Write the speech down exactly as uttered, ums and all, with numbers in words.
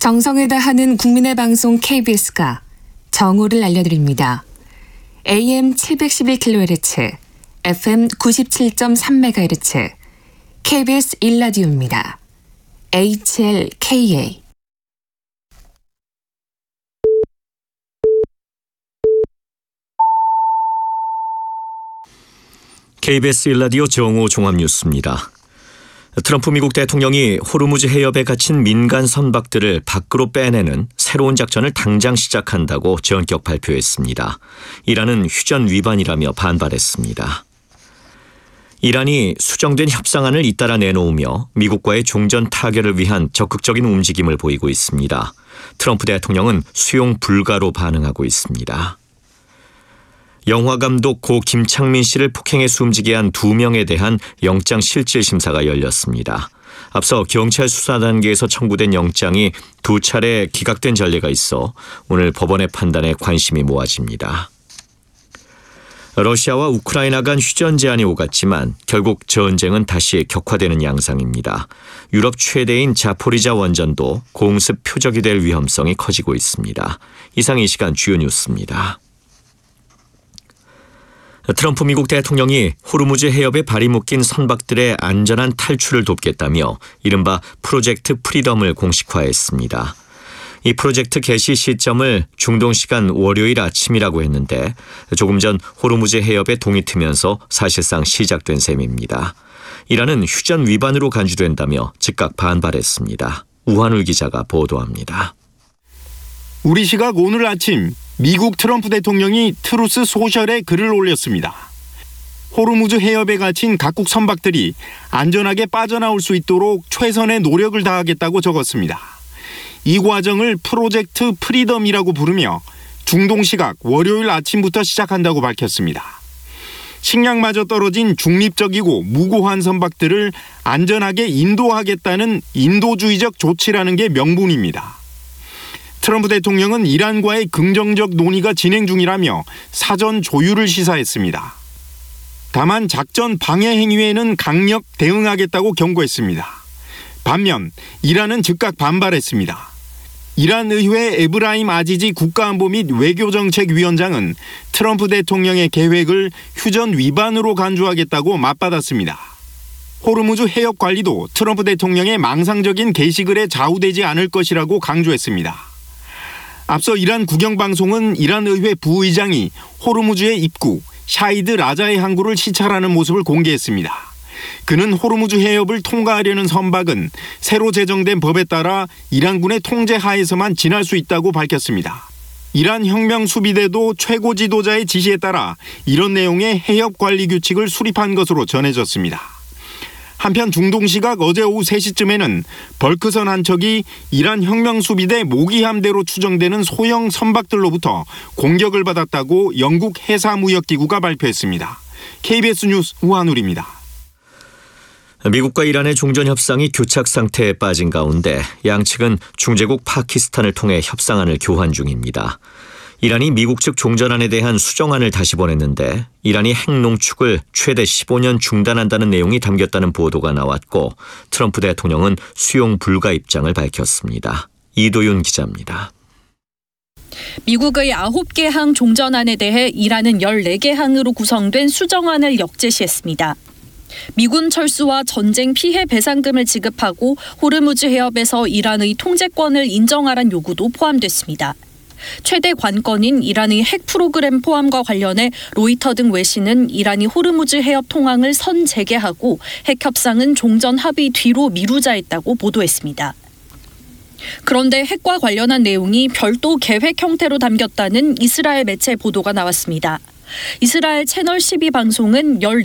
정성을 다하는 국민의 방송 케이비에스가 정오를 알려드립니다. 에이엠 칠백십일 킬로헤르츠, 에프엠 구십칠 점 삼 메가헤르츠, 케이비에스 일 라디오입니다. 에이치엘케이에이. 케이비에스 일 라디오 정오 종합뉴스입니다. 트럼프 미국 대통령이 호르무즈 해협에 갇힌 민간 선박들을 밖으로 빼내는 새로운 작전을 당장 시작한다고 전격 발표했습니다. 이란은 휴전 위반이라며 반발했습니다. 이란이 수정된 협상안을 잇따라 내놓으며 미국과의 종전 타결을 위한 적극적인 움직임을 보이고 있습니다. 트럼프 대통령은 수용 불가로 반응하고 있습니다. 영화감독 고 김창민 씨를 폭행해 숨지게 한 두 명에 대한 영장실질심사가 열렸습니다. 앞서 경찰 수사 단계에서 청구된 영장이 두 차례 기각된 전례가 있어 오늘 법원의 판단에 관심이 모아집니다. 러시아와 우크라이나 간 휴전 제안이 오갔지만 결국 전쟁은 다시 격화되는 양상입니다. 유럽 최대인 자포리자 원전도 공습 표적이 될 위험성이 커지고 있습니다. 이상 이 시간 주요 뉴스입니다. 트럼프 미국 대통령이 호르무즈 해협에 발이 묶인 선박들의 안전한 탈출을 돕겠다며 이른바 프로젝트 프리덤을 공식화했습니다. 이 프로젝트 개시 시점을 중동 시간 월요일 아침이라고 했는데 조금 전 호르무즈 해협에 동이 트면서 사실상 시작된 셈입니다. 이란은 휴전 위반으로 간주된다며 즉각 반발했습니다. 우한울 기자가 보도합니다. 우리 시각 오늘 아침 미국 트럼프 대통령이 트루스 소셜에 글을 올렸습니다. 호르무즈 해협에 갇힌 각국 선박들이 안전하게 빠져나올 수 있도록 최선의 노력을 다하겠다고 적었습니다. 이 과정을 프로젝트 프리덤이라고 부르며 중동 시각 월요일 아침부터 시작한다고 밝혔습니다. 식량마저 떨어진 중립적이고 무고한 선박들을 안전하게 인도하겠다는 인도주의적 조치라는 게 명분입니다. 트럼프 대통령은 이란과의 긍정적 논의가 진행 중이라며 사전 조율을 시사했습니다. 다만 작전 방해 행위에는 강력 대응하겠다고 경고했습니다. 반면 이란은 즉각 반발했습니다. 이란 의회 에브라임 아지지 국가안보 및 외교정책위원장은 트럼프 대통령의 계획을 휴전 위반으로 간주하겠다고 맞받았습니다. 호르무즈 해협 관리도 트럼프 대통령의 망상적인 게시글에 좌우되지 않을 것이라고 강조했습니다. 앞서 이란 국영방송은 이란 의회 부의장이 호르무즈의 입구 샤이드 라자의 항구를 시찰하는 모습을 공개했습니다. 그는 호르무즈 해협을 통과하려는 선박은 새로 제정된 법에 따라 이란군의 통제 하에서만 지날 수 있다고 밝혔습니다. 이란 혁명수비대도 최고 지도자의 지시에 따라 이런 내용의 해협 관리 규칙을 수립한 것으로 전해졌습니다. 한편 중동 시각 어제 오후 세 시쯤에는 벌크선 한 척이 이란 혁명수비대 모기함대로 추정되는 소형 선박들로부터 공격을 받았다고 영국 해사무역기구가 발표했습니다. 케이비에스 뉴스 우한울입니다. 미국과 이란의 종전 협상이 교착 상태에 빠진 가운데 양측은 중재국 파키스탄을 통해 협상안을 교환 중입니다. 이란이 미국 측 종전안에 대한 수정안을 다시 보냈는데 이란이 핵농축을 최대 십오 년 중단한다는 내용이 담겼다는 보도가 나왔고 트럼프 대통령은 수용 불가 입장을 밝혔습니다. 이도윤 기자입니다. 미국의 아홉 개 항 종전안에 대해 이란은 열네 개 항으로 구성된 수정안을 역제시했습니다. 미군 철수와 전쟁 피해 배상금을 지급하고 호르무즈 해협에서 이란의 통제권을 인정하란 요구도 포함됐습니다. 최대 관건인 이란의 핵 프로그램 포함과 관련해 로이터 등 외신은 이란이 호르무즈 해협 통항을 선재개하고 핵 협상은 종전 합의 뒤로 미루자 했다고 보도했습니다. 그런데 핵과 관련한 내용이 별도 계획 형태로 담겼다는 이스라엘 매체 보도가 나왔습니다. 이스라엘 채널 십이 방송은 열네